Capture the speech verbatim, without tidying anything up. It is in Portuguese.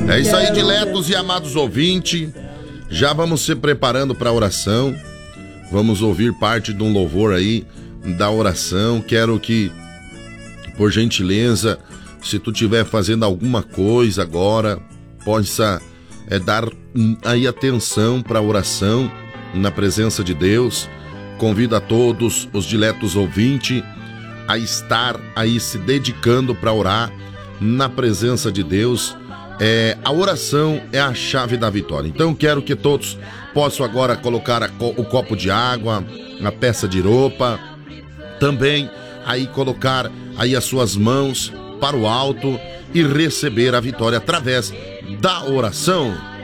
É isso aí, diletos e amados ouvintes. Já vamos se preparando para a oração. Vamos ouvir parte de um louvor aí da oração. Quero que, por gentileza, se tu estiver fazendo alguma coisa agora, possa é, dar aí atenção para a oração na presença de Deus. Convido a todos os diletos ouvintes a estar aí se dedicando para orar na presença de Deus. É, a oração é a chave da vitória. Então quero que todos possam agora colocar a, o copo de água, a peça de roupa, também aí colocar aí as suas mãos para o alto e receber a vitória através da oração.